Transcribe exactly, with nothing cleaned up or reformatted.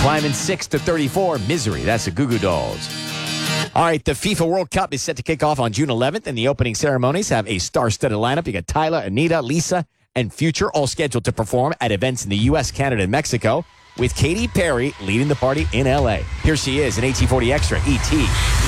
Climbing six to thirty-four, Misery. That's the Goo Goo Dolls. All right, the FIFA World Cup is set to kick off on June eleventh, and the opening ceremonies have a star-studded lineup. You got Tyler, Anita, Lisa, and Future all scheduled to perform at events in the U S, Canada, and Mexico, with Katy Perry leading the party in L A. Here she is in eighteen forty Extra, E T